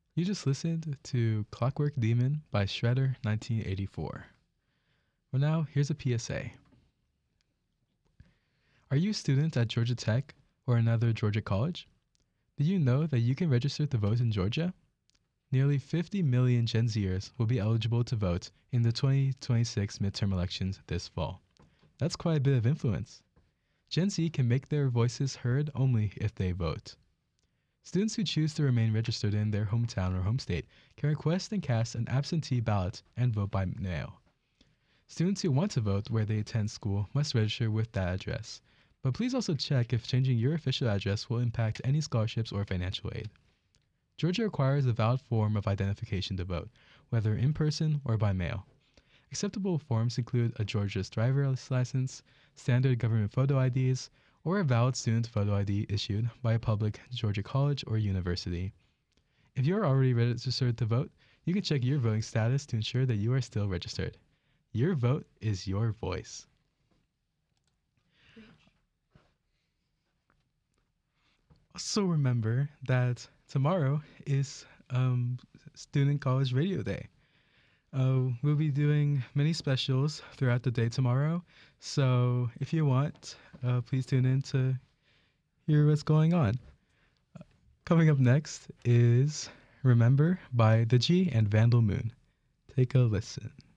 You just listened to Clockwork Demon by Shredder 1984. Well, now here's a PSA. Are you a student at Georgia Tech or another Georgia college? Did you know that you can register to vote in Georgia? Nearly 50 million Gen Zers will be eligible to vote in the 2026 midterm elections this fall. That's quite a bit of influence. Gen Z can make their voices heard only if they vote. Students who choose to remain registered in their hometown or home state can request and cast an absentee ballot and vote by mail. Students who want to vote where they attend school must register with that address. But please also check if changing your official address will impact any scholarships or financial aid. Georgia requires a valid form of identification to vote, whether in person or by mail. Acceptable forms include a Georgia's driver's license, standard government photo IDs, or a valid student photo ID issued by a public Georgia college or university. If you are already registered to vote, you can check your voting status to ensure that you are still registered. Your vote is your voice. Also, remember that tomorrow is Student College Radio Day. We'll be doing many specials throughout the day tomorrow. So if you want, please tune in to hear what's going on. Coming up next is Remember by The G and Vandal Moon. Take a listen.